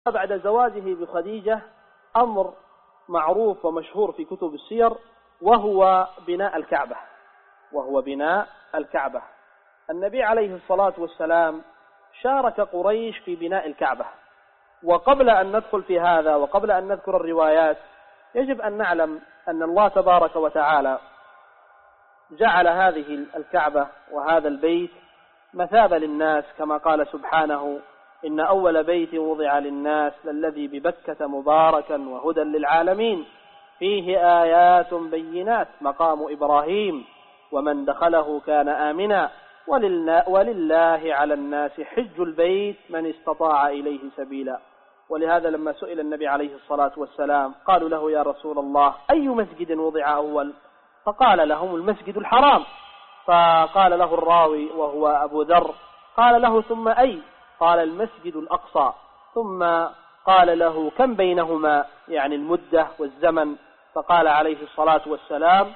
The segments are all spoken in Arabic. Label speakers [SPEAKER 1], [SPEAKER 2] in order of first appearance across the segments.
[SPEAKER 1] بعد زواجه بخديجة أمر معروف ومشهور في كتب السير، وهو بناء الكعبة. النبي عليه الصلاة والسلام شارك قريش في بناء الكعبة. وقبل أن ندخل في هذا وقبل أن نذكر الروايات، يجب أن نعلم أن الله تبارك وتعالى جعل هذه الكعبة وهذا البيت مثابة للناس، كما قال سبحانه: إن أول بيت وضع للناس للذي ببكة مباركا وهدى للعالمين فيه آيات بينات مقام إبراهيم ومن دخله كان آمنا ولله على الناس حج البيت من استطاع إليه سبيلا. ولهذا لما سئل النبي عليه الصلاة والسلام قالوا له: يا رسول الله، أي مسجد وضع أول؟ فقال لهم: المسجد الحرام. فقال له الراوي وهو أبو ذر: قال له: ثم أي؟ قال: المسجد الأقصى. ثم قال له: كم بينهما، يعني المدة والزمن؟ فقال عليه الصلاة والسلام: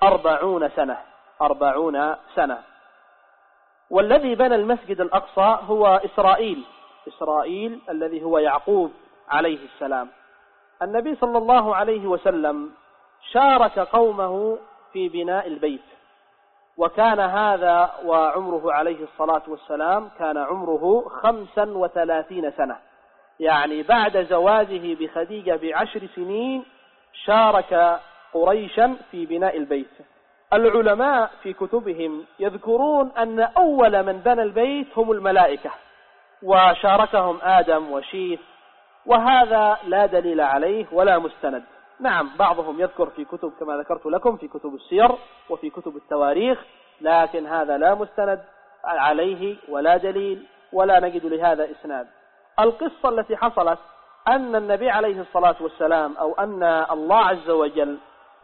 [SPEAKER 1] 40 سنة. والذي بنى المسجد الأقصى هو إسرائيل الذي هو يعقوب عليه السلام. النبي صلى الله عليه وسلم شارك قومه في بناء البيت، وكان هذا وعمره عليه الصلاة والسلام كان عمره 35 سنة، يعني بعد زواجه بخديجة ب10 سنين شارك قريشا في بناء البيت. العلماء في كتبهم يذكرون أن أول من بنى البيت هم الملائكة، وشاركهم آدم وشيث، وهذا لا دليل عليه ولا مستند. نعم، بعضهم يذكر في كتب كما ذكرت لكم في كتب السير وفي كتب التواريخ، لكن هذا لا مستند عليه ولا دليل ولا نجد لهذا إسناد. القصة التي حصلت أن النبي عليه الصلاة والسلام أو أن الله عز وجل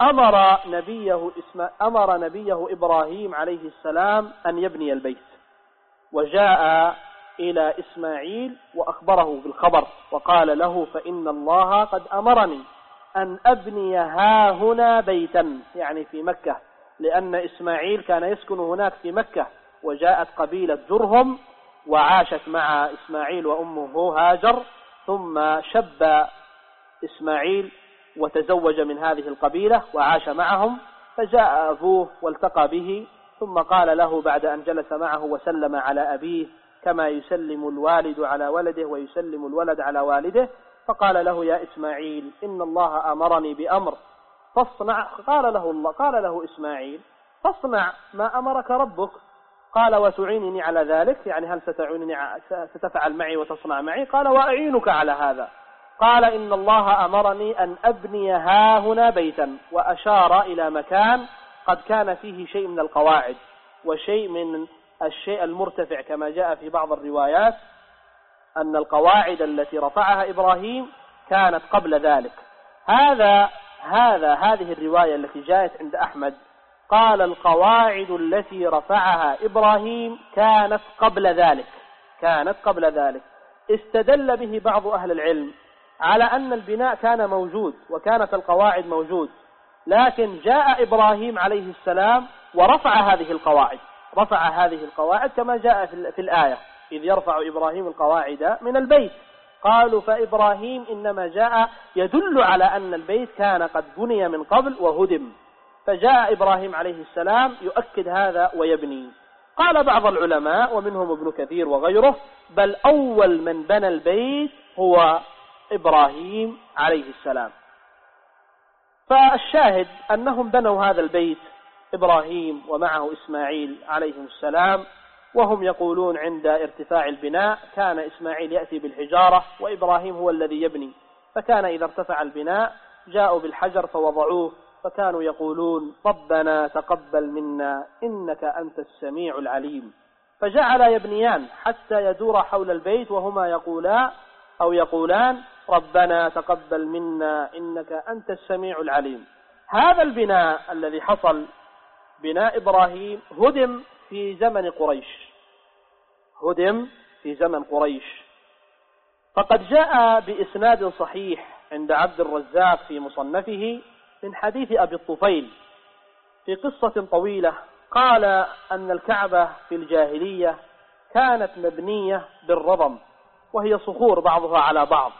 [SPEAKER 1] أمر نبيه إبراهيم عليه السلام أن يبني البيت، وجاء إلى إسماعيل وأخبره بالخبر وقال له: فإن الله قد أمرني أن أبني هاهنا بيتا، يعني في مكة، لأن إسماعيل كان يسكن هناك في مكة، وجاءت قبيلة جرهم وعاشت مع إسماعيل وأمه هاجر، ثم شب إسماعيل وتزوج من هذه القبيلة وعاش معهم، فجاء أبوه والتقى به، ثم قال له بعد أن جلس معه وسلم على أبيه كما يسلم الوالد على ولده ويسلم الولد على والده، فقال له: يا إسماعيل، إن الله أمرني بأمر فاصنع. قال له إسماعيل: فاصنع ما أمرك ربك. قال: وتعينني على ذلك، يعني هل ستفعل معي وتصنع معي؟ قال: وأعينك على هذا. قال: إن الله أمرني أن أبني هاهنا بيتا، وأشار إلى مكان قد كان فيه شيء من القواعد وشيء من الشيء المرتفع، كما جاء في بعض الروايات أن القواعد التي رفعها إبراهيم كانت قبل ذلك. هذه الرواية التي جاءت عند أحمد قال: القواعد التي رفعها إبراهيم كانت قبل ذلك. استدل به بعض أهل العلم على أن البناء كان موجود وكانت القواعد موجود، لكن جاء إبراهيم عليه السلام ورفع هذه القواعد كما جاء في الآية: إذ يرفع إبراهيم القواعد من البيت. قالوا: فإبراهيم إنما جاء يدل على أن البيت كان قد بني من قبل وهدم، فجاء إبراهيم عليه السلام يؤكد هذا ويبني. قال بعض العلماء ومنهم ابن كثير وغيره: بل أول من بنى البيت هو إبراهيم عليه السلام. فالشاهد أنهم بنوا هذا البيت، إبراهيم ومعه إسماعيل عليهم السلام، وهم يقولون عند ارتفاع البناء كان إسماعيل يأتي بالحجارة وإبراهيم هو الذي يبني، فكان إذا ارتفع البناء جاءوا بالحجر فوضعوه، فكانوا يقولون: ربنا تقبل منا إنك أنت السميع العليم. فجعل يبنيان حتى يدور حول البيت وهما يقولان: ربنا تقبل منا إنك أنت السميع العليم. هذا البناء الذي حصل، بناء إبراهيم، هدم في زمن قريش. فقد جاء بإسناد صحيح عند عبد الرزاق في مصنفه من حديث أبي الطفيل في قصة طويلة، قال أن الكعبة في الجاهلية كانت مبنية بالرضم، وهي صخور بعضها على بعض،